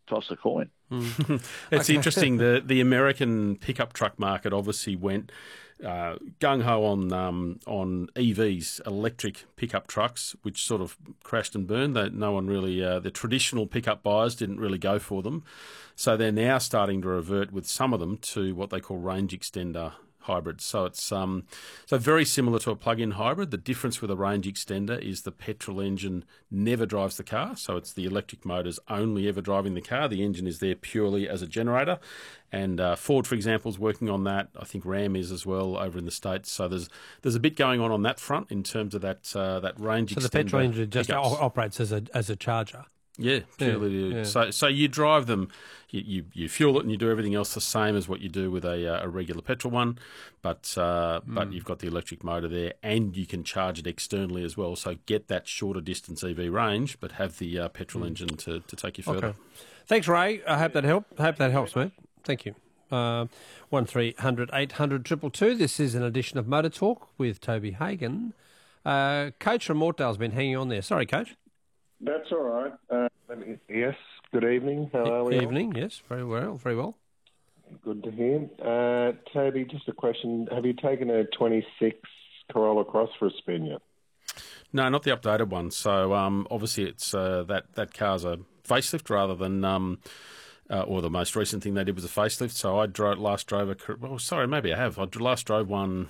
toss a coin. It's interesting. The American pickup truck market obviously went gung ho on EVs, electric pickup trucks, which sort of crashed and burned. No one really, the traditional pickup buyers didn't really go for them. So they're now starting to revert with some of them to what they call range extender hybrids. So it's so very similar to a plug-in hybrid. The difference with a range extender is the petrol engine never drives the car. So it's the electric motors only ever driving the car. The engine is there purely as a generator. And Ford, for example, is working on that. I think Ram is as well over in the States. So there's a bit going on that front in terms of that range extender. So the petrol engine just pickups. operates as a charger. Yeah, purely. Yeah. So you drive them, you fuel it, and you do everything else the same as what you do with a regular petrol one, but you've got the electric motor there, and you can charge it externally as well. So get that shorter distance EV range, but have the petrol engine to take you further. Okay. Thanks, Ray. I hope that helps, mate. Thank you. 1300 800 222. This is an edition of Motor Talk with Toby Hagan. Coach from Mortdale's been hanging on there. Sorry, Coach. That's all right. Yes, good evening. How are we? Evening, yes, very well, very well. Good to hear. Toby, just a question. Have you taken a 26 Corolla Cross for a spin yet? No, not the updated one. So obviously it's that car's a facelift rather than or the most recent thing they did was a facelift. So I last drove I last drove one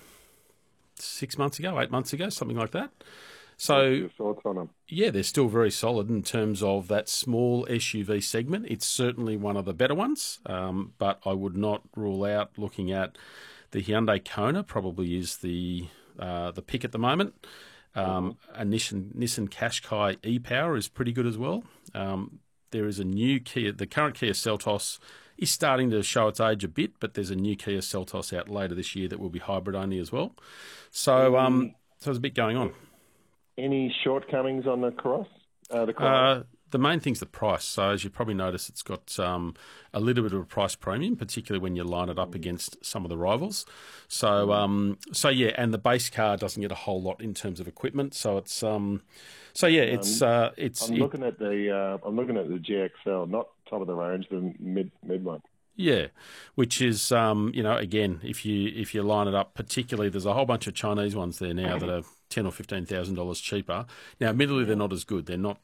6 months ago, 8 months ago, something like that. So, what's your thoughts on them? Yeah, they're still very solid in terms of that small SUV segment. It's certainly one of the better ones, but I would not rule out looking at the Hyundai Kona. Probably is the pick at the moment. A Nissan Qashqai e-Power is pretty good as well. There is a new Kia. The current Kia Seltos is starting to show its age a bit, but there's a new Kia Seltos out later this year that will be hybrid only as well. So, so there's a bit going on. Any shortcomings on the Cross? The main thing's the price. So as you probably notice, it's got a little bit of a price premium, particularly when you line it up against some of the rivals. So yeah, and the base car doesn't get a whole lot in terms of equipment. So it's I'm looking at the GXL, not top of the range, the mid one. Yeah, which is again, if you line it up, particularly there's a whole bunch of Chinese ones there now that are $10,000 or $15,000 cheaper. Now, admittedly, they're not as good. They're not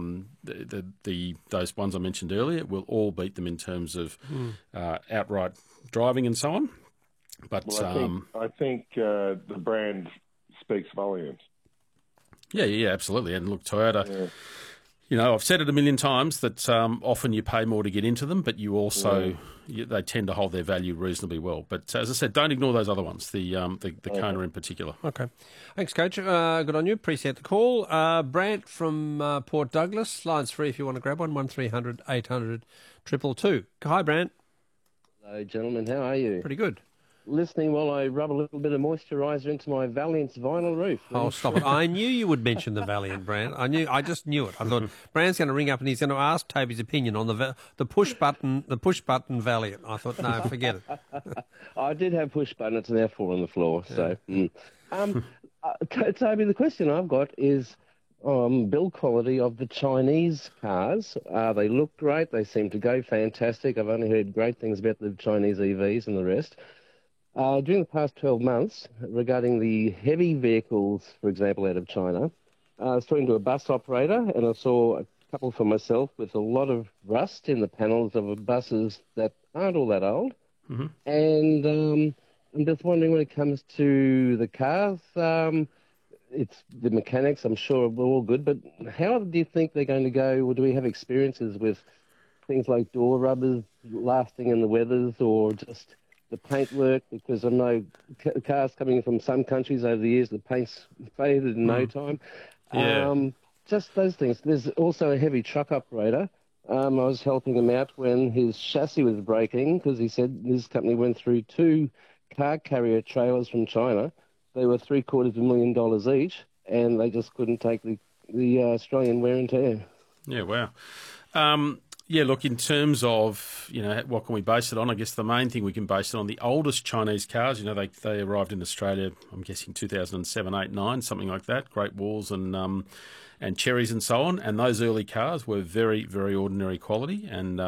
those ones I mentioned earlier will all beat them in terms of outright driving and so on. But I think the brand speaks volumes. Yeah, absolutely. And look, Toyota. Yeah. You know, I've said it a million times that often you pay more to get into them, but you also they tend to hold their value reasonably well. But as I said, don't ignore those other ones, the Kona in particular. Okay, thanks, Coach. Good on you. Appreciate the call. Brant from Port Douglas, lines free if you want to grab one. 1300 800 222. Hi, Brant. Hello, gentlemen. How are you? Pretty good. Listening while I rub a little bit of moisturiser into my Valiant's vinyl roof. Oh, stop it. I knew you would mention the Valiant, Brant. I just knew it. I thought Brant's going to ring up and he's going to ask Toby's opinion on the push button Valiant. I thought, no, forget it. I did have push button. It's now fallen on the floor. So, Toby, the question I've got is build quality of the Chinese cars. They look great. They seem to go fantastic. I've only heard great things about the Chinese EVs and the rest. During the past 12 months, regarding the heavy vehicles, for example, out of China, I was talking to a bus operator and I saw a couple for myself with a lot of rust in the panels of buses that aren't all that old. Mm-hmm. And I'm just wondering when it comes to the cars, it's the mechanics, I'm sure we're all good, but how do you think they're going to go, or do we have experiences with things like door rubbers lasting in the weathers or just the paintwork, because I know cars coming from some countries over the years, the paint's faded in no time. Yeah. Just those things. There's also a heavy truck operator. I was helping him out when his chassis was breaking because he said his company went through 2 car carrier trailers from China. They were $750,000 each, and they just couldn't take the Australian wear and tear. Yeah, wow. Yeah, look, in terms of, what can we base it on? I guess the main thing we can base it on, the oldest Chinese cars, they arrived in Australia, I'm guessing 2007, 8, 9, something like that, Great Walls and Cherries and so on. And those early cars were very, very ordinary quality and